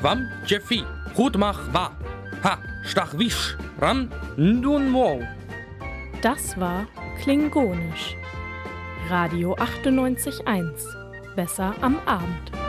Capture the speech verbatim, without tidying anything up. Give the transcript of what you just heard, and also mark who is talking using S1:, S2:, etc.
S1: Wam Jeffi, Hut mach wa. Ha, stach wisch, ran, nun mo.
S2: Das war Klingonisch. Radio achtundneunzig Komma eins. Besser am Abend.